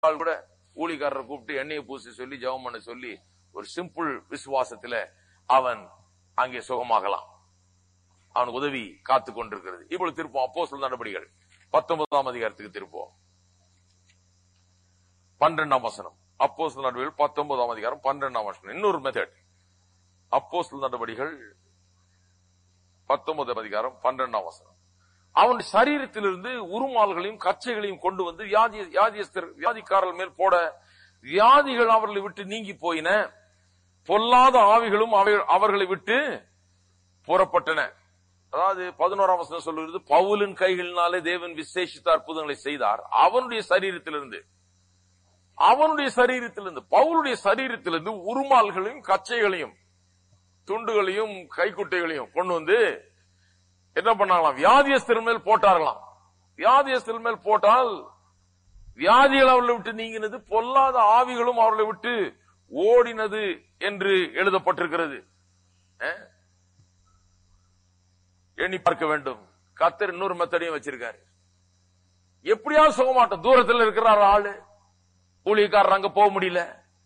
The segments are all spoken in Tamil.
கூட ஊழிக்காரரை கூப்பிட்டு எண்ணெயை பூசி சொல்லி ஜெபம் பண்ண சொல்லி ஒரு சிம்பிள் விசுவாசத்துல அவன் அங்கே சுகமாகலாம். அவனுக்கு உதவி காத்து கொண்டிருக்கிறது. இப்பொழுது திருப்போம் அப்போஸ்தலர் நடபடிகள் 19ஆம் அதிகாரத்துக்கு திருப்போம். 12ஆம் வசனம். அப்போஸ்தலர் நடபடிகள் 19ஆம் அதிகாரம் 12ஆம் வசனம். இன்னொரு மெத்தட். அப்போஸ்தலர் நடபடிகள் 19ஆம் அதிகாரம் 12ஆம் வசனம். அவன் சரீரத்திலிருந்து உருமால்களையும் கச்சைகளையும் கொண்டு வந்து வியாதிக்காரர்கள் மேல் போட வியாதிகள் அவர்களை விட்டு நீங்கி போயின, பொல்லாத ஆவிகளும் அவர்களை விட்டு புறப்பட்டன. அதாவது 11ஆம் வசனம் சொல்லுகிறது, பவுலின் கைகளினாலே தேவன் விசேஷித்த அற்புதங்களை செய்தார். அவனுடைய சரீரத்திலிருந்து பவுலுடைய சரீரத்திலிருந்து உருமால்களையும் கச்சைகளையும் துண்டுகளையும் கைக்குட்டைகளையும் கொண்டு வந்து என்ன பண்ணாங்களாம்? வியாதியஸ்தர் மேல் போட்டார்களாம். வியாதியஸ்தர் மேல் போட்டால் வியாதிகள் அவர்களை விட்டு நீங்கினது, பொல்லாத ஆவிகளும் அவர்களை விட்டு ஓடினது என்று எழுதப்பட்டிருக்கிறது. எண்ணி பார்க்க வேண்டும். கர்த்தர் இன்னொரு மெத்தடையும் வச்சிருக்காரு. எப்படியாவது சுகமாட்டம். தூரத்தில் இருக்கிறார் ஆளு, ஊழியக்காரர் அங்க போக முடியல.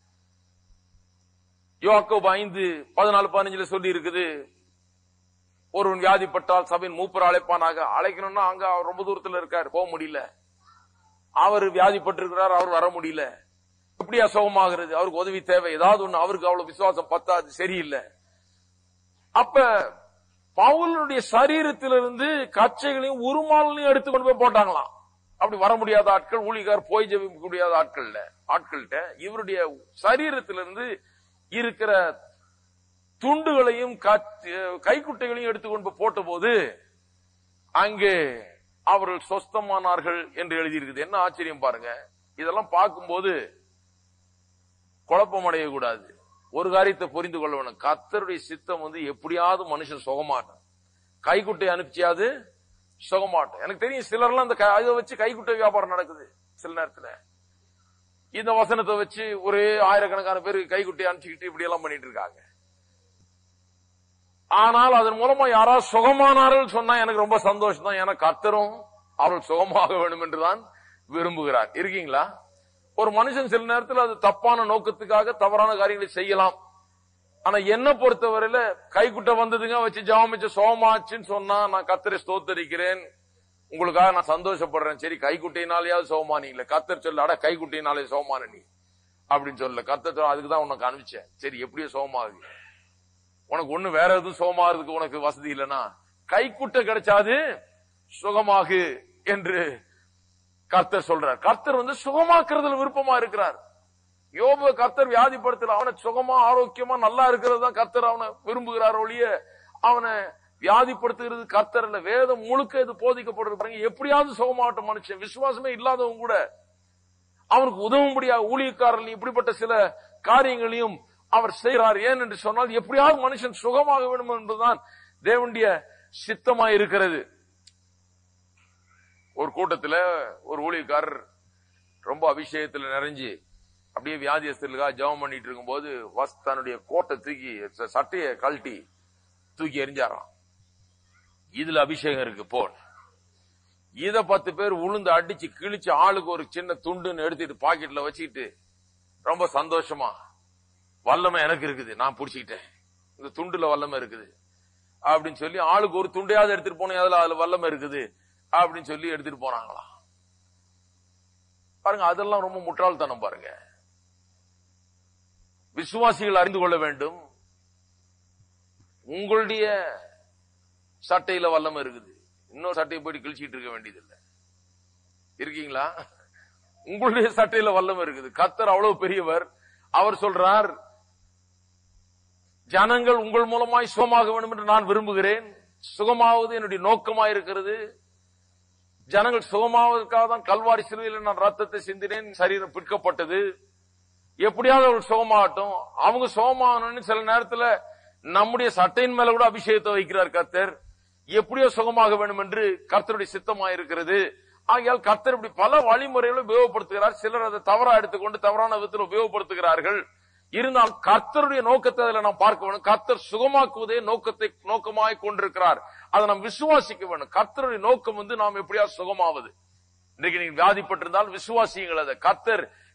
யோவாக்கோபு 5:14-15 சொல்லி இருக்குது, ஒருவன் வியாதிப்பட்டால் சபையின் மூப்பர் அழைப்பானாக. அழைக்கணும்னா அங்க ரொம்ப தூரத்தில் இருக்காரு, போக முடியல. அவர் வியாதிப்பட்டிருக்கிறார், அவர் வர முடியல. எப்படியா சுகமாகிறது? அவருக்கு உதவி தேவை. ஏதாவது ஒண்ணு. அவருக்கு அவ்வளவு விசுவாசம் பத்தாது, சரியில்லை. அப்ப பவுலுடைய சரீரத்திலிருந்து கச்சைகளையும் உருமாலையும் எடுத்து கொண்டு போய் போட்டாங்களாம். அப்படி வர முடியாத ஆட்கள், ஊழியக்கார் போய் ஜெபிக்க முடியாத ஆட்கள்கிட்ட இவருடைய சரீரத்திலிருந்து இருக்கிற துண்டுகளையும் கைக்குட்டைகளையும் எடுத்துக்கொண்டு போட்ட போது அங்கே அவர்கள் சொஸ்தமானார்கள் என்று எழுதியிருக்குது. என்ன ஆச்சரியம் பாருங்க. இதெல்லாம் பார்க்கும்போது குழப்பம் அடையக்கூடாது. ஒரு காரியத்தை புரிந்து கொள்ள வேணும். கர்த்தருடைய சித்தம் எப்படியாவது மனுஷன் சுகமாட்டான். கைக்குட்டை அனுப்பிச்சியாது சுகமாட்டான். எனக்கு தெரியும் சிலர்லாம் அந்த இதை வச்சு கைக்குட்டை வியாபாரம் நடக்குது. சில நேரத்துல இந்த வசனத்தை வச்சு ஒரே ஆயிரக்கணக்கான பேர் கைக்குட்டை அனுப்பிச்சுக்கிட்டு இப்படி எல்லாம் பண்ணிட்டு இருக்காங்க. ஆனால் அதன் மூலமா யாராவது சுகமானார்கள் சொன்னா எனக்கு ரொம்ப சந்தோஷம் தான். ஏன்னா கர்த்தரும் அவர்கள் சுகமாக வேண்டும் என்றுதான் விரும்புகிறார். இருக்கீங்களா? ஒரு மனுஷன் சில நேரத்தில் அது தப்பான நோக்கத்துக்காக தவறான காரியங்களை செய்யலாம். ஆனா என்ன பொறுத்தவரையில கைக்குட்டை வந்ததுங்க வச்சு ஜாமிச்ச சோமாச்சுன்னு சொன்னா நான் கர்த்தரை ஸ்தோத்தரிக்கிறேன், உங்களுக்காக நான் சந்தோஷப்படுறேன். சரி, கைக்குட்டையினாலேயாவது சோமானீங்களே. கர்த்தர் சொல்ல, அட கைக்குட்டையினாலே சோமான நீ அப்படின்னு சொல்ல. கர்த்தர் அதுக்குதான் உனக்கு அனுப்பிச்சேன். சரி, எப்படியோ சோமாகு. உனக்கு ஒண்ணு வேற எதுவும் சோமாறதுக்கு உனக்கு வசதி இல்லைன்னா கைக்குட்டை கிடைச்சாது சுகமாகு என்று கர்த்தர் சொல்றார். கர்த்தர் சுகமாக்குறதுல விருப்பமா இருக்கிறார். யோபு கர்த்தர் வியாதிப்படுத்தல, அவனை சுகமா ஆரோக்கியமா நல்லா இருக்கிறது தான் கர்த்தர் அவனை விரும்புகிறார் ஒழிய அவனை வியாதிப்படுத்துகிறது கர்த்தர் இல்ல. வேதம் முழுக்க இது போதிக்கப்படுறது. எப்படியாவது சுகமாகட்டும் மனுஷன். விசுவாசமே இல்லாதவங்க கூட அவனுக்கு உதவும்படியா ஊழியக்காரர்கள் இப்படிப்பட்ட சில காரியங்களையும் அவர் செய்கிறார். ஏன் என்று சொன்னால் எப்படியாவது மனுஷன் சுகமாக வேண்டும் என்பதுதான் தேவனுடைய சித்தமாய் இருக்கிறது. ஒரு கூட்டத்தில் ஒரு ஊழியக்காரர் ரொம்ப அபிஷேகத்தில் நிறைஞ்சு அப்படியே வியாதியஸ்தர்களுக்காக ஜெபம் பண்ணிட்டு இருக்கும் போது தன்னுடைய கோட்டை தூக்கி சட்டையை கழட்டி தூக்கி எரிஞ்சாராம். இதுல அபிஷேகம் இருக்கு போல். இத 10 பேர் உளுந்து அடிச்சு கிழிச்சு ஆளுக்கு ஒரு சின்ன துண்டுன்னு எடுத்துட்டு பாக்கெட்ல வச்சுக்கிட்டு ரொம்ப சந்தோஷமா, வல்லமை எனக்கு இருக்குது, நான் புடிச்சுக்கிட்டேன், இந்த துண்டுல வல்லமை இருக்குது அப்படின்னு சொல்லி ஆளுக்கு ஒரு துண்டையாவது எடுத்துட்டு போனேன், அதுல வல்லமை இருக்குது அப்படின்னு சொல்லி எடுத்துட்டு போனாங்களாம். பாருங்க, அதெல்லாம் ரொம்ப முட்டாள்தனம். பாருங்க, விசுவாசிகள் அறிந்து கொள்ள வேண்டும், உங்களுடைய சட்டையில வல்லமை இருக்குது, இன்னொரு சட்டையை போயிட்டு கிழிச்சிட்டு இருக்க வேண்டியதில்லை. இருக்கீங்களா? உங்களுடைய சட்டையில வல்லமை இருக்குது. கர்த்தர் அவ்வளவு பெரியவர். அவர் சொல்றார், ஜனங்கள் உங்கள் மூலமாய் சுகமாக வேண்டும் என்று நான் விரும்புகிறேன். சுகமாவது என்னுடைய நோக்கமாய் இருக்கிறது. ஜனங்கள் சுகமாவதற்காக தான் கல்வாரி சிலுவையில் நான் ரத்தத்தை சிந்தினேன், சரீரம் பிற்கப்பட்டது. எப்படியாவது அவர்கள் சுகமாகட்டும். அவங்க சுகமாகணும்னு சில நேரத்தில் நம்முடைய சட்டையின் மேல கூட அபிஷேகத்தை வைக்கிறார் கர்த்தர். எப்படியோ சுகமாக வேண்டும் என்று கர்த்தருடைய சித்தமாயிருக்கிறது. ஆகையால் கர்த்தர் இப்படி பல வழிமுறைகளை உபயோகப்படுத்துகிறார். சிலர் அதை தவறா எடுத்துக்கொண்டு தவறான விதத்தில் உபயோகப்படுத்துகிறார்கள். இருந்தால் கர்த்தருடைய நோக்கத்தை அதில் நாம் பார்க்க வேண்டும். கர்த்தர் சுகமாக்குவதே நோக்கமாய் கொண்டிருக்கிறார். அதை நாம் விசுவாசிக்க வேண்டும். கர்த்தருடைய நோக்கம் நாம் எப்படியா சுகமாவது. இன்றைக்கு நீங்க வியாதிப்பட்டிருந்தால் விசுவாசியுங்கள். அதை கர்த்தர்